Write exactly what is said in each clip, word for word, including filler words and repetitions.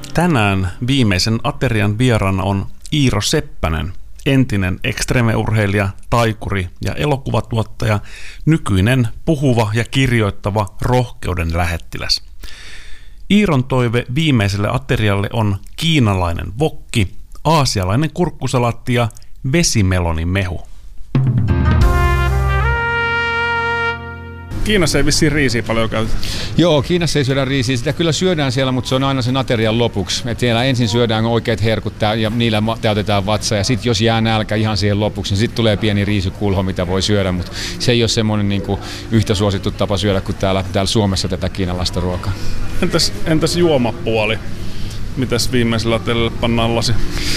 Tänään viimeisen aterian vieraana on Iiro Seppänen, entinen ekstremeurheilija, taikuri ja elokuvatuottaja, nykyinen puhuva ja kirjoittava rohkeuden lähettiläs. Iiron toive viimeiselle aterialle on kiinalainen wokki, aasialainen kurkkusalaatti ja vesimelonimehu. Kiinassa ei vissiin riisiä paljon käytetä. Joo, Kiinassa ei syödä riisiä. Sitä kyllä syödään siellä, mutta se on aina sen aterian lopuksi. Et siellä ensin syödään oikeat herkut ja niillä täytetään vatsa. Ja sitten jos jää nälkä ihan siihen lopuksi, niin sitten tulee pieni riisikulho, mitä voi syödä. Mutta se ei ole semmoinen niinku yhtä suosittu tapa syödä kuin täällä, täällä Suomessa tätä kiinalaista ruokaa. Entäs, entäs juomapuoli? Mitäs viimeisellä aterialla pannaan lasi?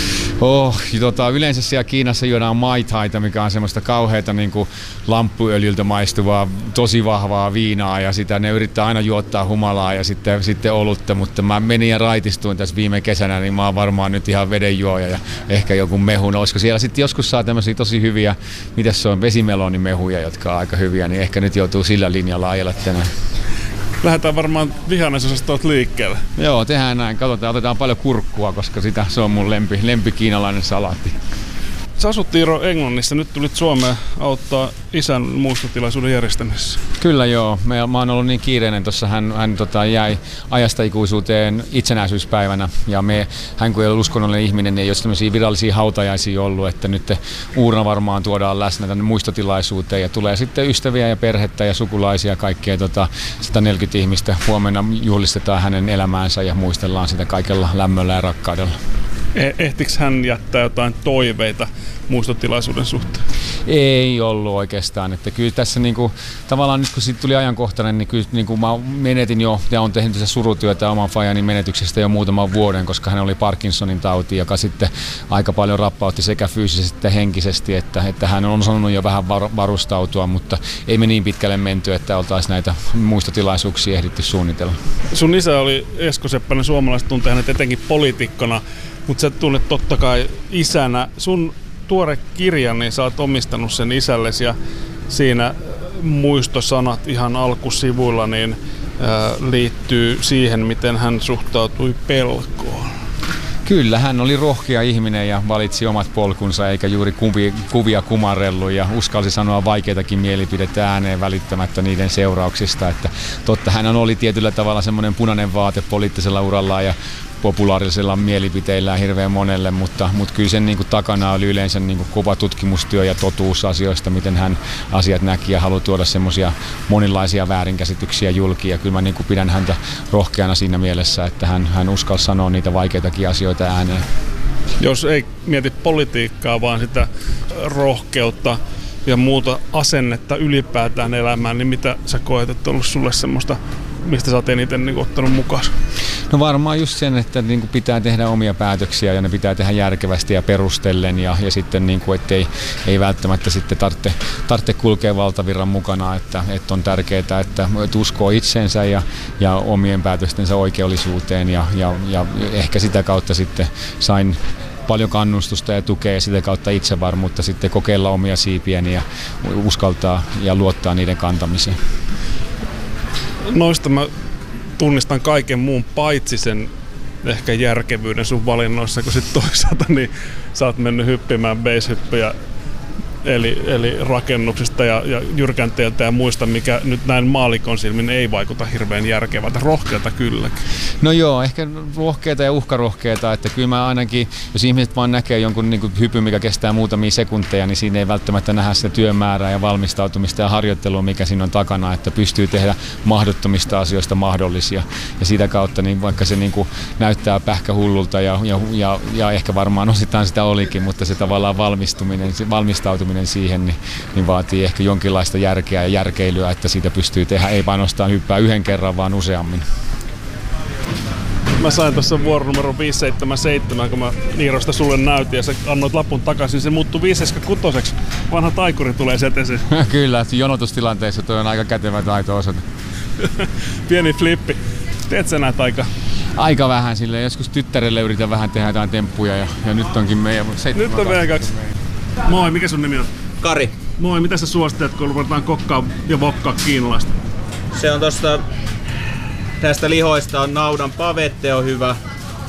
Oh, tota, yleensä siellä Kiinassa juodaan mai taita, mikä on semmoista kauheata niin kuin lamppuöljyltä maistuvaa, tosi vahvaa viinaa ja sitä ne yrittää aina juottaa humalaa ja sitten, sitten olutta, mutta mä menin ja raitistuin tässä viime kesänä, niin mä oon varmaan nyt ihan vedenjuoja ja ehkä joku mehu. No, olisiko siellä sitten joskus saa tämmöisiä tosi hyviä, mitäs se on, vesimelonimehuja, jotka on aika hyviä, niin ehkä nyt joutuu sillä linjalla ajella tänään. Lähdetään varmaan vihannesosastolta liikkeelle. Joo, tehdään näin. Katsotaan, otetaan paljon kurkkua, koska sitä, se on mun lempi, lempi kiinalainen salaatti. Sä asut Iiro Englannissa, nyt tulit Suomeen auttaa isän muistotilaisuuden järjestämisessä. Kyllä joo, mä, mä oon ollut niin kiireinen tuossa, hän, hän tota, jäi ajasta ikuisuuteen itsenäisyyspäivänä ja me, hän kun ei ole uskonnollinen ihminen, niin ei ole tämmöisiä virallisia hautajaisia ollut, että nyt uurna varmaan tuodaan läsnä tänne muistotilaisuuteen ja tulee sitten ystäviä ja perhettä ja sukulaisia ja kaikkea tota, sata neljäkymmentä ihmistä. Huomenna juhlistetaan hänen elämäänsä ja muistellaan sitä kaikella lämmöllä ja rakkaudella. Ehtikö hän jättää jotain toiveita muistotilaisuuden suhteen? Ei ollut oikeastaan. Että kyllä tässä niinku, tavallaan nyt kun siitä tuli ajankohtainen, niin kyllä niinku mä menetin jo ja olen tehnyt tässä surutyötä oman fajani menetyksestä jo muutaman vuoden, koska hän oli Parkinsonin tauti, joka sitten aika paljon rappautti sekä fyysisesti että henkisesti, että, että hän on osannut jo vähän varustautua, mutta ei me niin pitkälle menty, että oltaisiin näitä muistotilaisuuksia ehditty suunnitella. Sun isä oli Esko Seppänen, suomalaiset tuntee hänet etenkin poliitikkona, mutta sä tunnet totta kai isänä. Sun tuore kirja, niin sä oot omistanut sen isällesi ja siinä muistosanat ihan alkusivuilla niin ää, liittyy siihen, miten hän suhtautui pelkoon. Kyllä, hän oli rohkea ihminen ja valitsi omat polkunsa eikä juuri kuvia, kuvia kumarrellut ja uskalsi sanoa vaikeitakin mielipidettä ääneen välittämättä niiden seurauksista. Että totta, hän oli tietyllä tavalla semmoinen punainen vaate poliittisella urallaan ja populaarisella mielipiteillä hirveän monelle, mutta, mutta kyllä sen niin kuin takana oli yleensä niin kuin kova tutkimustyö ja totuus asioista, miten hän asiat näki ja halusi tuoda semmoisia monenlaisia väärinkäsityksiä julki. Ja kyllä mä niin kuin pidän häntä rohkeana siinä mielessä, että hän, hän uskalsi sanoa niitä vaikeitakin asioita ääneen. Jos ei mieti politiikkaa, vaan sitä rohkeutta ja muuta asennetta ylipäätään elämään, niin mitä sä koet, että on ollut sulle semmoista, mistä sä oot eniten niin ottanut mukaan? No varmaan just sen, että niin kuin pitää tehdä omia päätöksiä ja ne pitää tehdä järkevästi ja perustellen ja, ja sitten niin kuin, ettei ei välttämättä sitten tarvitse, tarvitse kulkea valtavirran mukana, että, että on tärkeää, että, että uskoo itseensä ja, ja omien päätöstensä oikeellisuuteen ja, ja, ja ehkä sitä kautta sitten sain paljon kannustusta ja tukea ja sitä kautta itsevarmuutta sitten kokeilla omia siipiäni ja uskaltaa ja luottaa niiden kantamiseen. Noista mä tunnistan kaiken muun paitsi sen ehkä järkevyyden sun valinnoissa, kun sit toisaalta niin sä oot mennyt hyppimään base-hyppyjä eli, eli rakennuksista ja, ja jyrkänteeltä ja muista, mikä nyt näin maalikon silmin ei vaikuta hirveän järkevältä. Rohkeata kylläkin. No joo, ehkä rohkeata ja uhkarohkeata, että kyllä mä ainakin, jos ihmiset vaan näkee jonkun niin kuin hypyn, mikä kestää muutamia sekunteja, niin siinä ei välttämättä nähdä sitä työmäärää ja valmistautumista ja harjoittelua, mikä siinä on takana, että pystyy tehdä mahdottomista asioista mahdollisia. Ja sitä kautta, niin vaikka se niin kuin näyttää pähkähullulta ja, ja, ja, ja ehkä varmaan osittain sitä olikin, mutta se tavallaan valmistuminen, se valmistautuminen siihen niin, niin vaatii ehkä jonkinlaista järkeä ja järkeilyä, että siitä pystyy tehdä, ei panostaa hyppää yhden kerran, vaan useammin. Mä sain tuossa vuoro numero viisi seitsemän seitsemän, kun mä Iirosta sulle näytin ja sä annoit lapun takaisin, se muuttui viisi seitsemänkymmentäkuusi. Vanha taikuri tulee setesi. Kyllä, jonotustilanteessa toi on aika kätevä taito-osoite. Pieni flippi. Teet sä näitä aika? Aika vähän silleen. Joskus tyttärelle yritän vähän tehdä jotain temppuja ja, ja nyt onkin meidän Nyt on meidän kaksi. Moi, mikä sun nimi on? Kari. Moi, mitä sä suosittelet, kun ruvetaan kokkaa ja vokkaa kiinalaista? Se on tosta, tästä lihoista on naudan pavette on hyvä.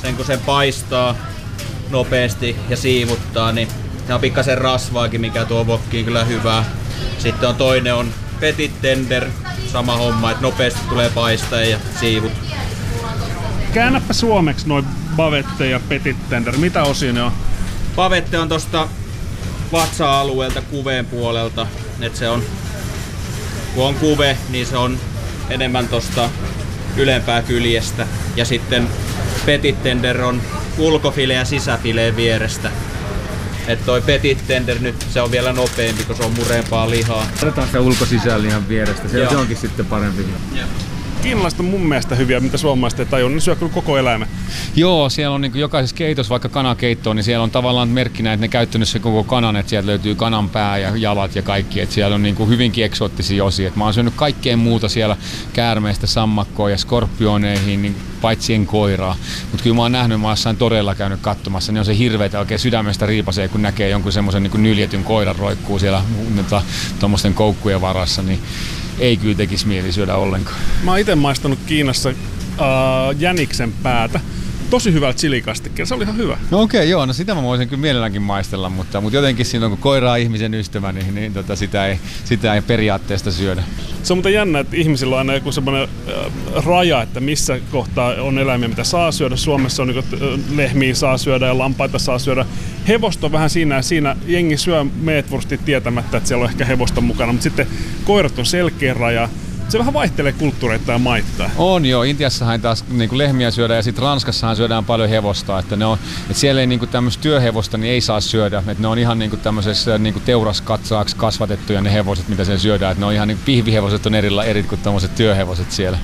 sen kun sen paistaa nopeasti ja siivuttaa, niin se on pikkasen rasvaakin, mikä tuo vokkiin kyllä hyvää. Sitten on toinen on petit tender, sama homma, että nopeasti tulee paistaa ja siivut. Käännäpä suomeksi noin bavette ja petit tender. Mitä osia ne on? Bavette on tosta vatsa-alueelta kuveen puolelta. Et se on, kun on kuve, niin se on enemmän tosta ylempää kyljestä. Ja sitten petit tender on ulkofileen ja sisäfileen vierestä. Et toi petit tender nyt se on vielä nopeampi, kun se on mureempaa lihaa. Otetaan sitä ulkosisälihan vierestä, se, se onkin sitten parempi. Joo. Kiinalaiset on mun mielestä hyviä, mitä suomalaiset ei tajua, niin syö kyllä koko eläimen. Joo, siellä on niin jokaisessa keitossa, vaikka kanakeittoon, niin siellä on tavallaan merkkinä, että ne käyttänyt se koko kanan, että sieltä löytyy kanan pää ja jalat ja kaikki, että siellä on niin hyvinkin eksoottisia osia. Et mä oon syönyt kaikkea muuta siellä, käärmeistä sammakkoon ja skorpioneihin, niin paitsi en koiraa. Mutta kyllä mä oon nähnyt, mä oon jossain todella käynyt katsomassa, niin on se hirveetä oikein sydämestä riipasee, kun näkee jonkun semmoisen niin nyljetyn koiran roikkuu siellä tuommoisten koukkujen varassa, niin ei kyllä tekisi mieli syödä ollenkaan. Mä oon ite maistanut Kiinassa äh, jäniksen päätä. Tosi hyvältä chilikastikkeella, se oli ihan hyvä. No okei, okay, joo, no sitä mä voisin kyllä mielelläänkin maistella, mutta, mutta jotenkin silloin kun koira on ihmisen ystävä, niin, niin tota, sitä, ei, sitä ei periaatteesta syödä. Se on muuten jännä, että ihmisillä on aina joku semmoinen äh, raja, että missä kohtaa on eläimiä, mitä saa syödä. Suomessa on niin kuin, lehmiä saa syödä ja lampaita saa syödä. Hevosta on vähän siinä ja siinä jengi syö meetvurstit tietämättä, että siellä on ehkä hevosta mukana, mutta sitten koirat on selkeä raja. Se vähän vaihtelee kulttuureita ja maittaa. On joo, Intiassahan taas niin lehmiä syödään ja sitten Ranskassahan syödään paljon hevosta, että ne on, että siellä ei niin tämmöistä työhevosta niin ei saa syödä, että ne on ihan niin tämmöisessä niin teuraskatsaaksi kasvatettuja ne hevoset, mitä siellä syödään, että ne on ihan niin pihvihevoset on erillä eri kuin tämmöiset työhevoset siellä.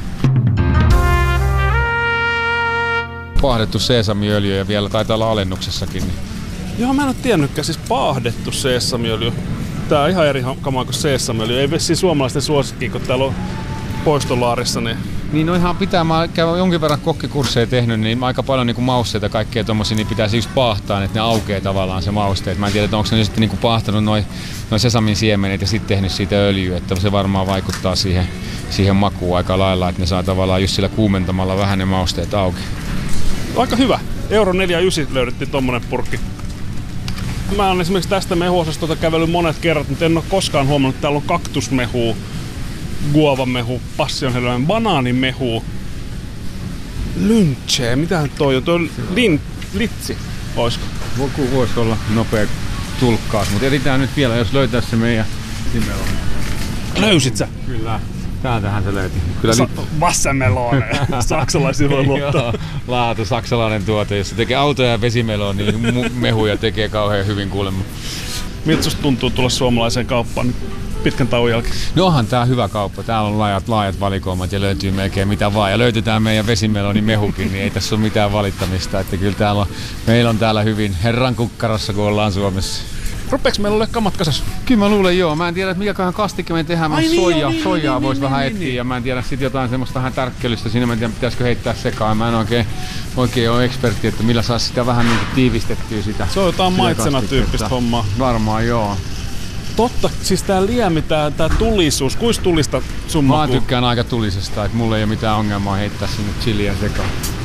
Paahdettu seesamiöljy ja vielä taitaa olla alennuksessakin. Niin. Joo, mä en ole tiennytkään, siis paahdettu seesamiöljy. Tää on ihan eri kamaa kuin seesamiöljy. Ei vessi suomalaisten suosikki, kun täällä on poistolaarissa. Niin, niin no ihan pitää, mä käyn jonkin verran kokkikursseja tehnyt, niin aika paljon niin mausteita ja kaikkea tommosia, niin pitäisi just paahtaa, että ne aukeaa tavallaan se mausteet. Mä en tiedä, että onko ne sitten niin paahtanut noin noi sesamin siemenet ja sitten tehnyt siitä öljyä, että se varmaan vaikuttaa siihen, siihen makuun aika lailla, että ne saa tavallaan just sillä kuumentamalla vähän ne mausteet auki. Aika hyvä. Euro neljä yhdeksän löydettiin tommonen purkki. Mä oon esimerkiksi tästä mehuosastolta kävellyt monet kerrat, mutta en ole koskaan huomannut, että täällä on kaktusmehu, guavamehu, passionhedelmän, banaanimehu, lynchee, mitähän toi on? Toi on lin, litsi, oisko? Voisi olla nopea tulkkaus, mutta etsitään nyt vielä, jos löytää se meidän nimelon. Löysit sä? Kyllä. Täältähän se löytyi. Kyllä Sa- Wassermelone. Saksalaisia voi luottaa. Laatu, saksalainen tuote. Jos se tekee autoja ja vesimeloa, niin mu- mehuja tekee kauhean hyvin kuulemma. Miltä susta tuntuu tulla suomalaiseen kauppaan pitkän tauon jälkeen? No onhan tää hyvä kauppa. Täällä on laajat, laajat valikoimat ja löytyy melkein mitä vaan. Ja löytetään meidän vesimeloni mehukin, niin ei tässä ole mitään valittamista. Että kyllä täällä on, meillä on täällä hyvin herran kukkarossa, kun ollaan Suomessa. Rupeeks meillä ole kamat kasassa? Kyllä mä luulen joo. Mä en tiedä, että mikäköhän kastike me tehdään. Ai, soija, niin, niin, soijaa niin, voisi niin, vähän niin, etsiä. Niin. Ja mä en tiedä sit jotain semmoista vähän tärkkelystä. Siinä mä en tiedä, pitäisikö heittää sekaan. Mä en oikein, oikein ole ekspertti, että millä saisi sitä vähän niin tiivistettyä sitä. Se on jotain maitsena tyyppistä hommaa. Varmaan joo. Totta, siis tää liemi, tää, tää tulisuus. Kuis tulista sun Mä makuu? tykkään aika tulisesta, että mulla ei ole mitään ongelmaa heittää sinne chiliä sekaan.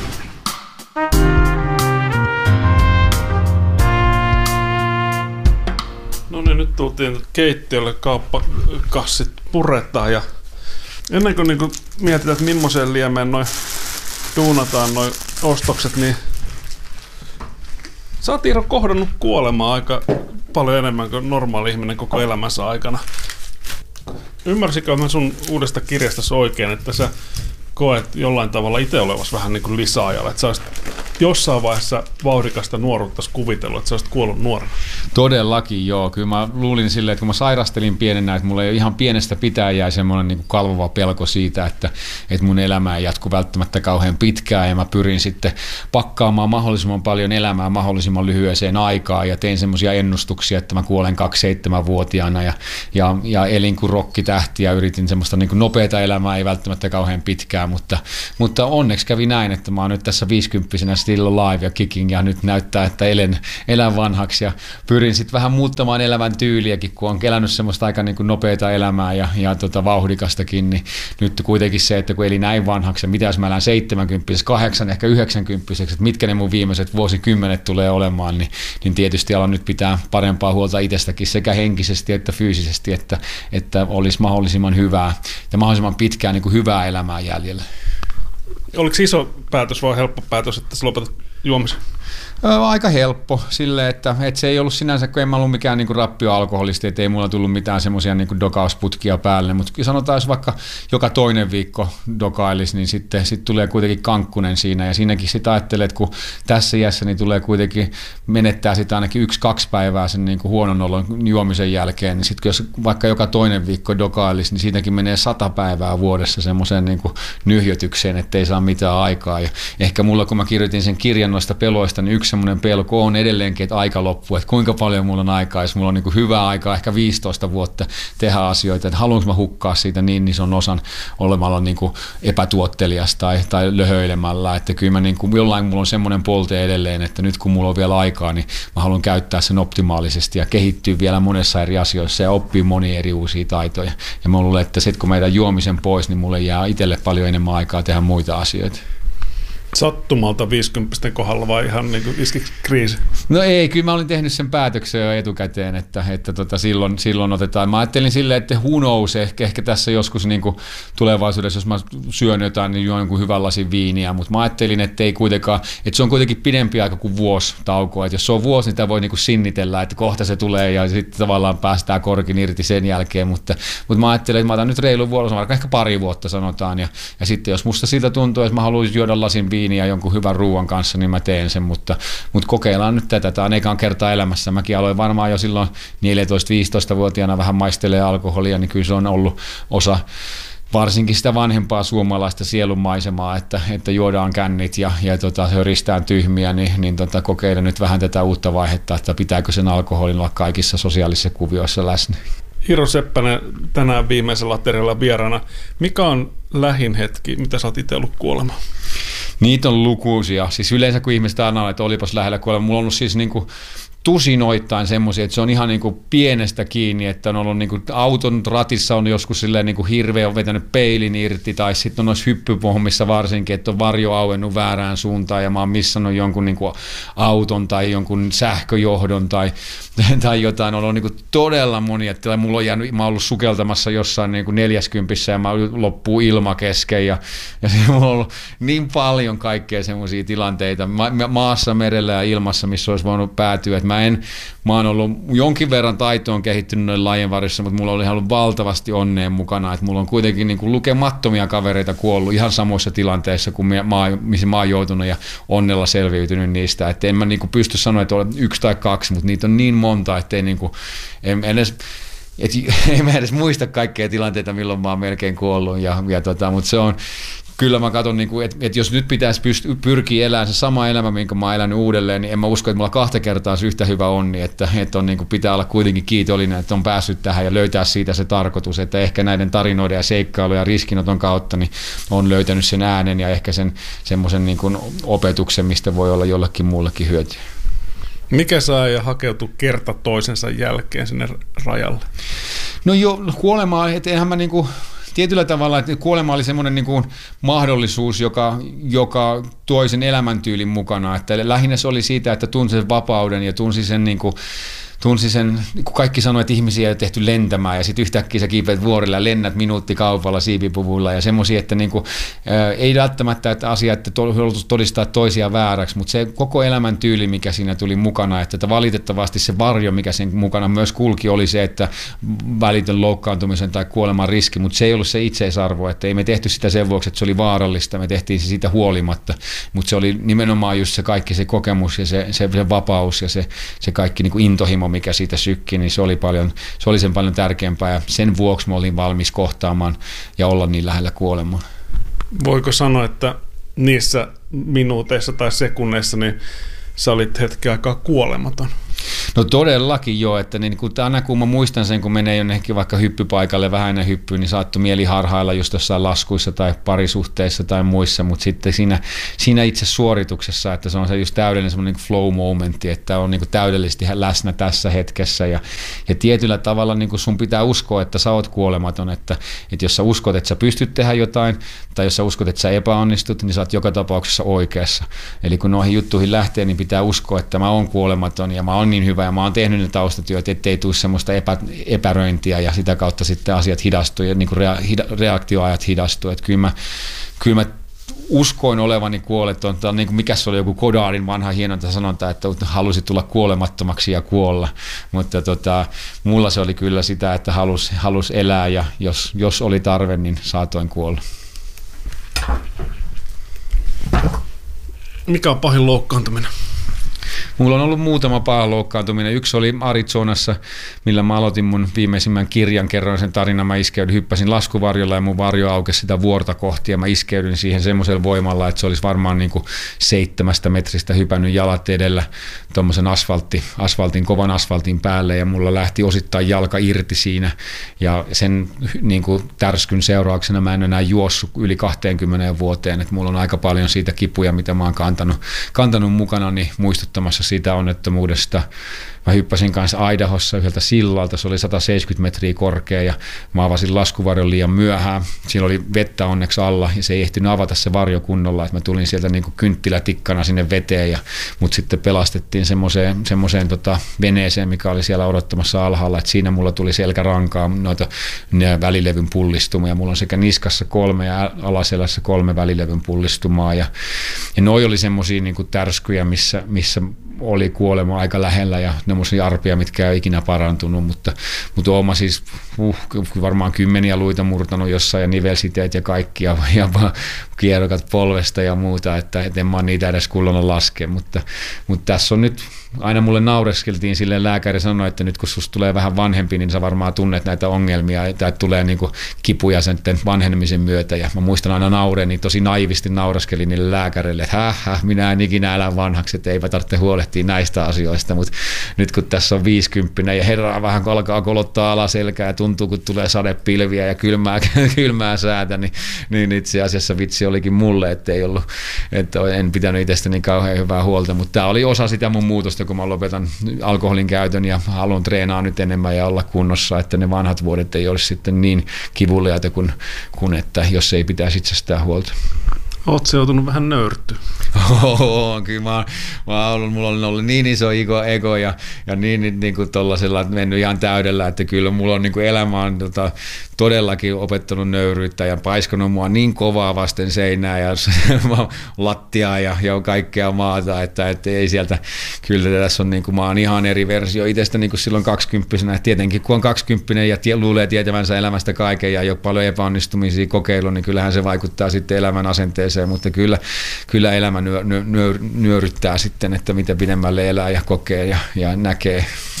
No niin, nyt tultiin keittiölle, kauppakassit puretaan ja ennen kuin niinku mietitään, että millaiseen liemeen noi duunataan noi ostokset, niin sä oot Iiro kohdannut kuolemaa aika paljon enemmän kuin normaali ihminen koko elämänsä aikana. Ymmärsikö mä sun uudesta kirjastasi oikein, että sä koet jollain tavalla itse olevas vähän niin kuin lisäajalla, että sä olisit jossain vaiheessa vauhdikasta nuoruutta kuvitellut, että sä olisit kuollut nuorena? Todellakin joo. Kyllä mä luulin silleen, että kun mä sairastelin pienenä, että mulla ei ihan pienestä pitäen jäi semmoinen niin kuin kalvava pelko siitä, että, että mun elämä ei jatku välttämättä kauhean pitkään ja mä pyrin sitten pakkaamaan mahdollisimman paljon elämää mahdollisimman lyhyeseen aikaan ja tein semmoisia ennustuksia, että mä kuolen kaksikymmentäseitsemänvuotiaana ja, ja, ja elin kuin rokkitähti ja yritin semmoista niin kuin nopeata elämää, ei välttämättä kauhean pitkään, mutta, mutta onneksi kävi näin, että mä oon nyt tässä viisikymppisenä still alive ja kicking ja nyt näyttää, että elän, elän vanhaksi ja pyrin sitten vähän muuttamaan elämän tyyliäkin, kun on elänyt semmoista aika niin kuin nopeata elämää ja, ja tota vauhdikastakin, niin nyt kuitenkin se, että kun eli näin vanhaksi ja mitä jos mä elän seitsemänkymppiseksi, kahdeksan, ehkä yhdeksänkymppiseksi, että mitkä ne mun viimeiset vuosikymmenet tulee olemaan, niin, niin tietysti alan nyt pitää parempaa huolta itsestäkin sekä henkisesti että fyysisesti, että, että olisi mahdollisimman hyvää ja mahdollisimman pitkään niin kuin hyvää elämää jäljellä. Oliko iso päätös vai helppo päätös, että sä lopetat juomisen? Aika helppo silleen, että, että se ei ollut sinänsä, kun en mä ollut mikään niin kuin rappioalkoholisti, että ei mulla tullut mitään semmoisia niin kuin dokausputkia päälle, mutta sanotaan, jos vaikka joka toinen viikko dokailisi, niin sitten sit tulee kuitenkin kankkunen siinä ja siinäkin sitten ajattelee, että kun tässä iässä niin tulee kuitenkin menettää sitä ainakin yksi-kaksi päivää sen niin kuin huonon olon juomisen jälkeen, niin sitten jos vaikka joka toinen viikko dokailisi, niin siitäkin menee sata päivää vuodessa semmoiseen niin kuin nyhjötykseen, ettei saa mitään aikaa ja ehkä mulla, kun mä kirjoitin sen kirjan noista peloista, niin yksi semmoinen pelko on edelleenkin, että aika loppuu, että kuinka paljon mulla on aikaa, jos mulla on niin kuin hyvää aikaa, ehkä viisitoista vuotta tehdä asioita, että haluanko mä hukkaa siitä niin ison osan olemalla niin kuin epätuottelias tai, tai löhöilemällä, että kyllä mä niin kuin, jollain mulla on semmoinen polte edelleen, että nyt kun mulla on vielä aikaa, niin mä haluan käyttää sen optimaalisesti ja kehittyä vielä monessa eri asioissa ja oppia monia eri uusia taitoja. Ja mä luulen, että sitten kun meidän juomisen pois, niin mulle jää itselle paljon enemmän aikaa tehdä muita asioita. Sattumalta viisikymppisten kohdalla vai ihan niin kuin iskiksi kriisi? No ei, kyllä mä olin tehnyt sen päätöksen jo etukäteen, että, että tota silloin, silloin otetaan. Mä ajattelin silleen, että who knows, ehkä, ehkä tässä joskus niin kuin tulevaisuudessa, jos mä syön jotain, niin juon jonkun hyvän lasin viiniä, mutta mä ajattelin, että ei kuitenkaan, että se on kuitenkin pidempi aika kuin vuosi taukoa, että jos se on vuosi, niin tämä voi niin kuin sinnitellä, että kohta se tulee ja sitten tavallaan päästään korkin irti sen jälkeen, mutta, mutta mä ajattelin, että mä otan nyt reilu vuosi, ehkä pari vuotta sanotaan, ja, ja sitten jos musta siitä tuntuu, että mä haluaisin juoda lasin viiniä, ja jonkun hyvän ruoan kanssa, niin mä teen sen, mutta, mutta kokeillaan nyt tätä. Tämä on ekan kertaa elämässä. Mäkin aloin varmaan jo silloin neljätoista-viisitoista-vuotiaana vähän maistelee alkoholia, niin kyllä se on ollut osa varsinkin sitä vanhempaa suomalaista sielunmaisemaa, että, että juodaan kännit ja, ja tota, höristään tyhmiä, niin, niin tota, kokeilla nyt vähän tätä uutta vaihetta, että pitääkö sen alkoholin olla kaikissa sosiaalisissa kuvioissa läsnä. Iiro Seppänen tänään viimeisellä aterialla vieraana. Mikä on lähin hetki, mitä sä oot itse ollut kuolemaan? Niitä on lukuisia. Siis yleensä kun ihmiset aina, että olipas lähellä kuolema, mulla on ollut siis niinku tusinoittain semmoisia, että se on ihan niinku pienestä kiinni, että on ollut niinku auton ratissa on joskus silleen niinku hirveä on vetänyt peilin irti, tai sitten on noissa hyppypohmissa varsinkin, että on varjo auennut väärään suuntaan ja mä oon missannut jonkun niinku auton tai jonkun sähköjohdon tai, tai jotain, on ollut niinku todella monia, että mulla on jäänyt, mä oon ollut sukeltamassa jossain niinku neljäskympissä ja mä loppuu ilma kesken ja, ja se on ollut niin paljon kaikkea semmoisia tilanteita ma- maassa, merellä ja ilmassa, missä olisi voinut päätyä, että mä en, mä oon ollut jonkin verran taitoon kehittynyt noin lajien varissa, mutta mulla oli ollut valtavasti onneen mukana, että mulla on kuitenkin niin kuin lukemattomia kavereita kuollut ihan samoissa tilanteissa kuin mä, missä mä oon joutunut ja onnella selviytynyt niistä, että en mä niin kuin pysty sanoa, että on yksi tai kaksi, mutta niitä on niin monta, että ei niin kuin, en, en edes et, en mä edes muista kaikkia tilanteita, milloin mä oon melkein kuollut, ja, ja tota, mutta se on kyllä mä katson, niin että, että jos nyt pitäisi pyst- pyrkiä elämään se sama elämä, minkä mä oon elänyt uudelleen, niin en mä usko, että mulla kahta kertaa on yhtä hyvä onni, että, että on, niin kuin, pitää olla kuitenkin kiitollinen, että on päässyt tähän ja löytää siitä se tarkoitus, että ehkä näiden tarinoiden ja seikkailujen ja riskinoton kautta niin on löytänyt sen äänen ja ehkä sen semmoisen niin kuin opetuksen, mistä voi olla jollekin muullekin hyötyä. Mikä saa ja hakeutua kerta toisensa jälkeen sinne rajalle? No jo, kuolemaa, että eihän mä niinku tietyllä tavalla, että kuolema oli semmoinen niin kuin mahdollisuus, joka, joka toi sen elämäntyylin mukana. Että lähinnä se oli siitä, että tunsi sen vapauden ja tunsi sen, niin kuin, tunsi sen kun kaikki sanoi, että ihmisiä ei ole tehty lentämään ja sitten yhtäkkiä sä kiipeät vuorilla ja lennät minuuttikaupalla siipipuvuilla ja semmoisia, että niin kuin, ää, ei välttämättä että asia, että halutus todistaa toisia vääräksi, mutta se koko elämäntyyli, mikä siinä tuli mukana, että, että valitettavasti se varjo, mikä sen mukana myös kulki, oli se, että välitön loukkaantumisen tai kuoleman riski, mutta se ei ollut se itseisarvo, että ei me tehty sitä sen vuoksi, että se oli vaarallista, me tehtiin se siitä huolimatta, mutta se oli nimenomaan just se kaikki se kokemus ja se, se, se vapaus ja se, se kaikki niin kuin intohimo, mikä siitä sykki, niin se oli, paljon, se oli sen paljon tärkeämpää ja sen vuoksi mä olin valmis kohtaamaan ja olla niin lähellä kuolemaa. Voiko sanoa, että niissä minuuteissa tai sekunneissa niin sä olit hetken aikaa kuolematon? No todellakin joo, että niin kun, aina kun mä muistan sen, kun menee jonnekin vaikka hyppypaikalle vähän ennen hyppyä, niin saattoi mieli harhailla just jossain laskuissa tai parisuhteissa tai muissa, mutta sitten siinä, siinä itse suorituksessa, että se on se just täydellinen semmoinen niin flow-momentti, että on niin kuin täydellisesti läsnä tässä hetkessä ja, ja tietyllä tavalla niin kuin sun pitää uskoa, että sä oot kuolematon, että, että jos sä uskot, että sä pystyt tehdä jotain tai jos sä uskot, että sä epäonnistut, niin sä oot joka tapauksessa oikeassa. Eli kun noihin juttuihin lähtee, niin pitää uskoa, että mä oon kuolematon ja mä oon niin hyvä ja mä oon tehnyt ne taustatyöt, ettei tule semmoista epä, epäröintiä ja sitä kautta sitten asiat hidastuu ja niin kuin rea, hida, reaktioajat hidastuu. Että kyllä mä, kyllä mä uskoin olevani kuoleton. Tämä on niin kuin mikä se oli joku Godardin vanha hienonta sanonta, että halusi tulla kuolemattomaksi ja kuolla. Mutta tota, mulla se oli kyllä sitä, että halusi halus elää ja jos, jos oli tarve, niin saatoin kuolla. Mikä on pahin loukkaantuminen? Mulla on ollut muutama paha loukkaantuminen. Yksi oli Arizonassa, millä mä aloitin mun viimeisimmän kirjan, kerroin sen tarinan. Mä iskeydyin, hyppäsin laskuvarjolla ja mun varjo aukesi sitä vuorta kohti ja mä iskeydyin siihen semmoisella voimalla, että se olisi varmaan niin kuin seitsemästä metristä hypännyt jalat edellä tuommoisen asfaltti, asfaltin, kovan asfaltin päälle ja mulla lähti osittain jalka irti siinä ja sen niin kuin tärskyn seurauksena mä en enää juossut yli kaksikymmentä vuoteen, että mulla on aika paljon siitä kipuja, mitä mä oon kantanut, kantanut mukana, niin muistuttamassa siitä onnettomuudesta. Mä hyppäsin kanssa Idahossa yhdeltä sillalta, se oli sata seitsemänkymmentä metriä korkea ja mä avasin laskuvarjon liian myöhään. Siinä oli vettä onneksi alla ja se ei ehtinyt avata se varjo kunnolla, että mä tulin sieltä niin kuin kynttilätikkana sinne veteen, ja, mut sitten pelastettiin semmoiseen, semmoiseen tota veneeseen, mikä oli siellä odottamassa alhaalla, että siinä mulla tuli selkärankaa noita välilevyn pullistumia. Mulla on sekä niskassa kolme ja alaselässä kolme välilevyn pullistumaa ja, ja noi oli semmoisia niin kuin tärskyjä, missä, missä oli kuolema aika lähellä ja semmoisia arpia, mitkä ei ikinä parantunut, mutta, mutta oon mä siis uh, varmaan kymmeniä luita murtanut jossain ja nivelsiteet ja kaikki ja, ja kierrokat polvesta ja muuta, että et en mä niitä edes kullona laske, mutta, mutta tässä on nyt, aina mulle naureskeltiin silleen, lääkäri sanoi, että nyt kun susta tulee vähän vanhempi, niin sä varmaan tunnet näitä ongelmia, että tulee niinku kipuja sen vanhenemisen myötä ja mä muistan aina naureen, niin tosi naivisti nauraskelin niille lääkäreille, että häh, häh, minä en ikinä elä vanhaksi, että eipä tarvitse huolehtia näistä asioista, mutta nyt kun tässä on viisikymppinen ja herraa vähän kun alkaa kolottaa alaselkää ja tuntuu, kun tulee sadepilviä ja kylmää, kylmää säätä, niin, niin itse asiassa vitsi olikin mulle, että ei ollut, että en pitänyt itsestäni niin kauhean hyvää huolta, mutta tämä oli osa sitä mun muutosta, kun mä lopetan alkoholin käytön ja haluan treenaa nyt enemmän ja olla kunnossa, että ne vanhat vuodet ei olisi sitten niin kivuliaita kuin, kuin että jos ei pitäisi itsestään huolta. Oot se joutunut vähän nöyrtyä? Oho, kyllä mä, mä ollut, mulla on ollut niin iso ego, ego ja, ja niin, niin, niin kuin tollasella mennyt ihan täydellä, että kyllä mulla on niin kuin elämä on tota, todellakin opettanut nöyryyttä ja paiskanut mua niin kovaa vasten seinää ja lattiaa ja, ja kaikkea maata, että, että ei sieltä, kyllä tässä on niin kuin, mä oon ihan eri versio itsestä niin kuin silloin kaksikymppisenä, tietenkin kun on kaksikymppinen ja tie, luulee tietävänsä elämästä kaiken ja ei ole paljon epäonnistumisia kokeilu, niin kyllähän se vaikuttaa sitten elämän asenteeseen, mutta kyllä, kyllä elämä nyö, nyö, nyö, nyöryttää sitten, että mitä pidemmälle elää ja kokee ja, ja näkee.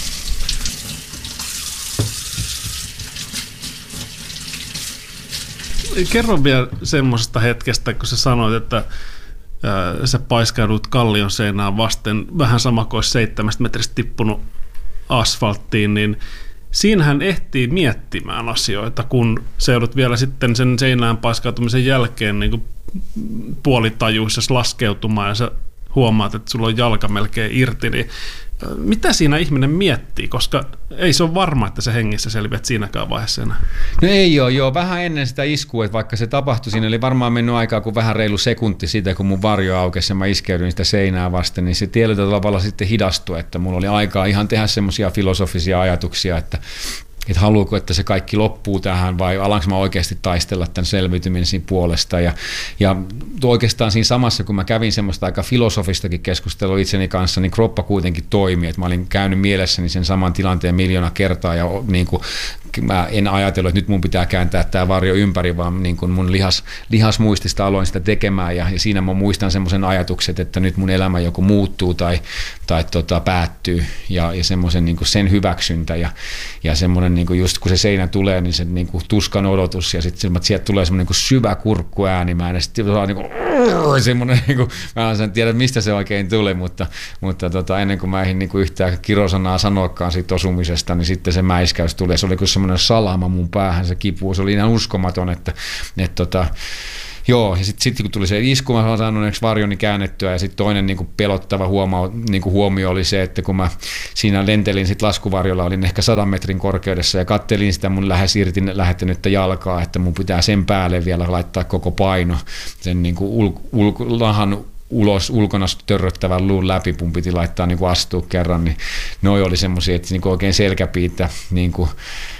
Kerro vielä semmoisesta hetkestä, kun sä sanoit, että ää, sä paiskaudut kallion seinään vasten, vähän sama kuin olisi seitsemästä metristä tippunut asfalttiin, niin siinähän ehtii miettimään asioita, kun se joudut vielä sitten sen seinään paiskautumisen jälkeen niin kuin puolitajuissa laskeutumaan ja sä huomaat, että sulla on jalka melkein irti, niin mitä siinä ihminen miettii, koska ei se ole varma, että se hengissä selviät siinäkään vaiheessa enää. No ei ole, joo, vähän ennen sitä iskua, että vaikka se tapahtui, siinä oli varmaan mennyt aikaa kuin vähän reilu sekunti siitä, kun mun varjo aukesi ja mä iskeydyin sitä seinää vasten, niin se tietyllä tavalla sitten hidastui, että mulla oli aikaa ihan tehdä semmoisia filosofisia ajatuksia, että että haluuko, että se kaikki loppuu tähän vai alanko mä oikeasti taistella tämän selviytymisen puolesta. Ja, ja oikeastaan siinä samassa, kun mä kävin semmoista aika filosofistakin keskustelua itseni kanssa, niin kroppa kuitenkin toimi. Että mä olin käynyt mielessäni sen saman tilanteen miljoona kertaa ja niin kuin, mä en ajatellut, että nyt mun pitää kääntää tämä varjo ympäri, vaan niin kuin mun lihas, lihasmuistista aloin sitä tekemään ja, ja siinä mä muistan semmoisen ajatuksen, että nyt mun elämä joku muuttuu tai, tai tota, päättyy ja, ja semmoisen niin kuin sen hyväksyntä ja, ja semmoinen niin kuin just kun se seinä tulee, niin se niin kuin tuskan odotus ja sitten sieltä tulee semmoinen niin kuin syvä kurkkuääni, mä en sitten vaan niin kuin, semmoinen, niin kuin, mä en tiedä mistä se oikein tuli, mutta, mutta tota, ennen kuin mä ehdin niin kuin yhtään kirosanaa sanoakaan siitä osumisesta, niin sitten se mäiskäys tuli. Se oli kuin semmoinen salama mun päähän, se kipu, se oli ihan uskomaton, että, että tota, joo, ja sitten sit, kun tuli se isku, mä olen saanut varjoni käännettyä, ja sitten toinen niin kuin pelottava huomio, niin kuin huomio oli se, että kun mä siinä lentelin sit laskuvarjolla, olin ehkä sadan metrin korkeudessa, ja kattelin sitä mun lähes irti lähettänyttä jalkaa, että mun pitää sen päälle vielä laittaa koko paino, sen niin kuin ul, ul, lahan ulos ulkona törröttävän luun läpi, mun piti laittaa niin kuin astua kerran, niin noi oli semmoisia, että niin kuin oikein selkäpiitä niin kuin